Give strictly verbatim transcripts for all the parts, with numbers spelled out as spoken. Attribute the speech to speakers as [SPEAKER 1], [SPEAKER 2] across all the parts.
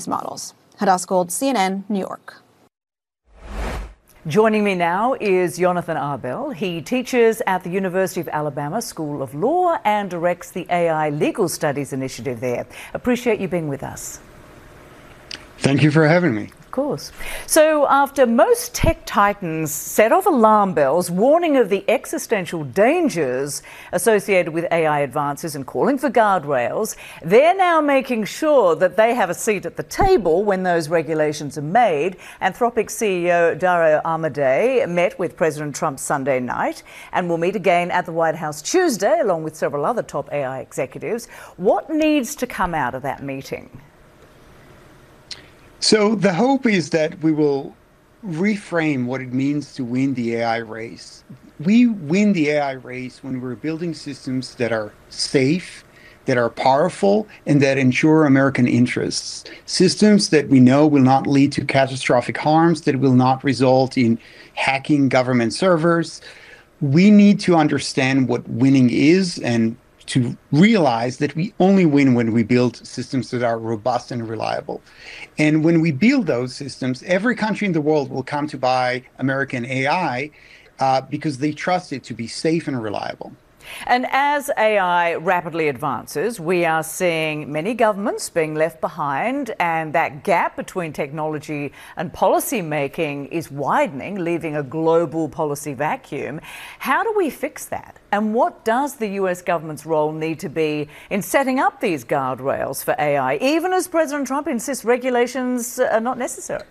[SPEAKER 1] these models. Hadass Gold, C N N, New York.
[SPEAKER 2] Joining me now is Jonathan Arbel. He teaches at the University of Alabama School of Law and directs the A I Legal Studies Initiative there. Appreciate you being with us.
[SPEAKER 3] Thank you for having me.
[SPEAKER 2] Of course. So after most tech titans set off alarm bells warning of the existential dangers associated with A I advances and calling for guardrails, they're now making sure that they have a seat at the table when those regulations are made. Anthropic C E O Dario Amodei met with President Trump Sunday night and will meet again at the White House Tuesday along with several other top A I executives. What needs to come out of that meeting?
[SPEAKER 3] So the hope is that we will reframe what it means to win the A I race. We win the A I race when we're building systems that are safe, that are powerful, and that ensure American interests. Systems that we know will not lead to catastrophic harms, that will not result in hacking government servers. We need to understand what winning is and to realize that we only win when we build systems that are robust and reliable. And when we build those systems, every country in the world will come to buy American A I uh, because they trust it to be safe and reliable.
[SPEAKER 2] And as A I rapidly advances, we are seeing many governments being left behind, and that gap between technology and policy making is widening, leaving a global policy vacuum. How do we fix that? And what does the U S government's role need to be in setting up these guardrails for A I, even as President Trump insists regulations are not necessary?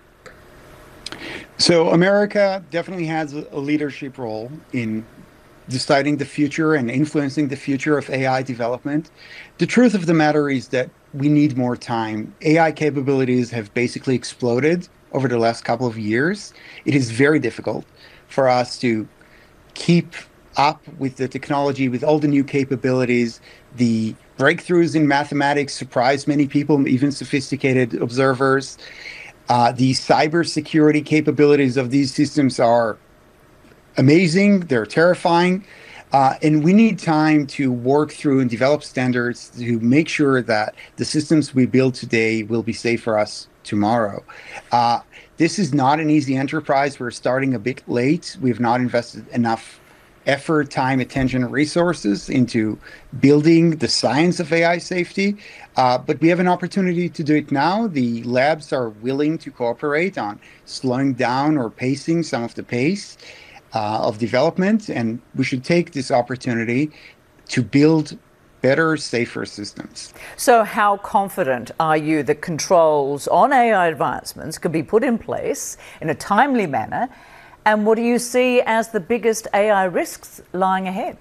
[SPEAKER 3] So America definitely has a leadership role in deciding the future and influencing the future of A I development. The truth of the matter is that we need more time. A I capabilities have basically exploded over the last couple of years. It is very difficult for us to keep up with the technology, with all the new capabilities. The breakthroughs in mathematics surprised many people, even sophisticated observers. Uh, the cybersecurity capabilities of these systems are amazing, they're terrifying, uh, and we need time to work through and develop standards to make sure that the systems we build today will be safe for us tomorrow. Uh, this is not an easy enterprise. We're starting a bit late. We've not invested enough effort, time, attention, and resources into building the science of A I safety, uh, but we have an opportunity to do it now. The labs are willing to cooperate on slowing down or pacing some of the pace Uh, of development, and we should take this opportunity to build better, safer systems.
[SPEAKER 2] So how confident are you that controls on A I advancements can be put in place in a timely manner? And what do you see as the biggest A I risks lying ahead?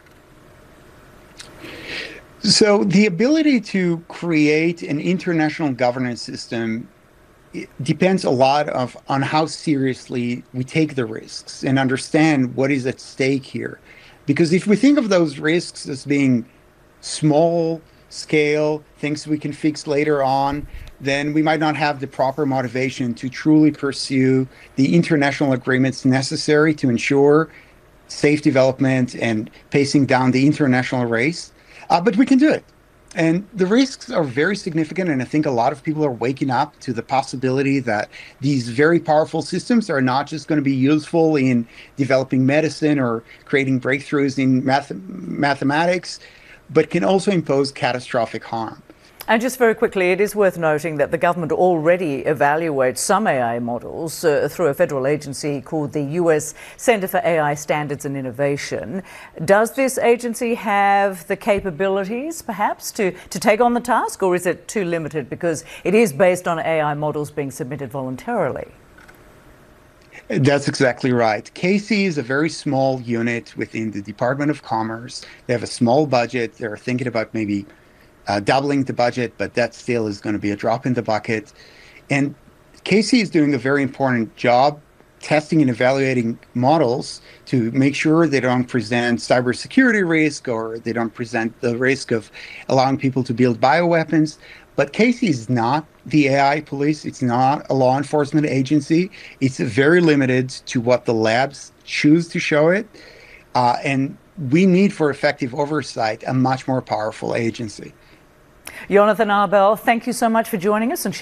[SPEAKER 3] So the ability to create an international governance system, it depends a lot of on how seriously we take the risks and understand what is at stake here. Because if we think of those risks as being small scale, things we can fix later on, then we might not have the proper motivation to truly pursue the international agreements necessary to ensure safe development and pacing down the international race. Uh, but we can do it. And the risks are very significant, and I think a lot of people are waking up to the possibility that these very powerful systems are not just going to be useful in developing medicine or creating breakthroughs in math mathematics, but can also impose catastrophic harm.
[SPEAKER 2] And just very quickly, it is worth noting that the government already evaluates some A I models uh, through a federal agency called the U S Center for A I Standards and Innovation. Does this agency have the capabilities, perhaps, to, to take on the task, or is it too limited because it is based on A I models being submitted voluntarily?
[SPEAKER 3] That's exactly right. C A S I is a very small unit within the Department of Commerce. They have a small budget. They're thinking about maybe Uh, doubling the budget, but that still is going to be a drop in the bucket. And C A S I is doing a very important job testing and evaluating models to make sure they don't present cybersecurity risk or they don't present the risk of allowing people to build bioweapons. But C A S I is not the A I police. It's not a law enforcement agency. It's very limited to what the labs choose to show it. Uh, and we need, for effective oversight, a much more powerful agency.
[SPEAKER 2] Jonathan Arbel, thank you so much for joining us and